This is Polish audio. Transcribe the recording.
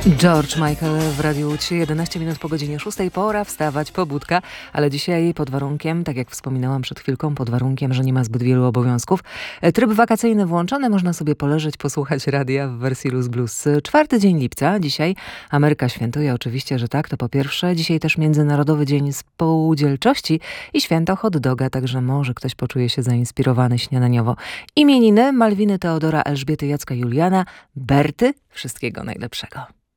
George Michael w Radiu U 11 minut po godzinie 6. Pora wstawać, pobudka, ale dzisiaj pod warunkiem, tak jak wspominałam przed chwilką, pod warunkiem, że nie ma zbyt wielu obowiązków. Tryb wakacyjny włączony, można sobie poleżeć, posłuchać radia w wersji Luz Blues. 4 dzień lipca, dzisiaj Ameryka świętuje, oczywiście, że tak, to po pierwsze. Dzisiaj też Międzynarodowy Dzień Spółdzielczości i święto hot doga, także może ktoś poczuje się zainspirowany śniadaniowo. Imieniny Malwiny, Teodora, Elżbiety, Jacka, Juliana, Berty, wszystkiego najlepszego.